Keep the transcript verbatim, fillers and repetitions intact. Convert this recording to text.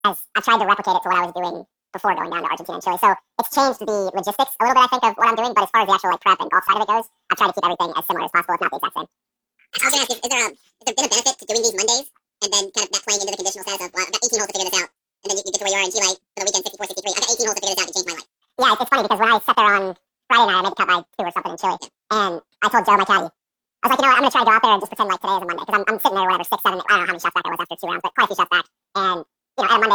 as I've tried to replicate it to what I was doing before going down to Argentina and Chile. So it's changed the logistics a little bit, I think, of what I'm doing. But as far as the actual like prep and golf side of it goes, I've tried to keep everything as similar as possible, if not the exact same. I was going to ask, is, is, there a, has there been a benefit to doing these Mondays and then kind of that playing into the conditional status of, well, I've got eighteen holes to figure this out, and then you, you get to where you are in Chile for the weekend, sixty-four, sixty-three. I've got eighteen holes to figure this out to change my life. Yeah, it's, it's funny because when I sat there on Friday night, I made the cut by two or something in Chile, and I told Joe, my caddy, I was like, you know what, I'm going to try to go out there and just pretend like today is a Monday, because I'm, I'm sitting there, whatever, six, seven, I don't know how many shots back I was after two rounds, but quite a few shots back, and, you know, at a Monday,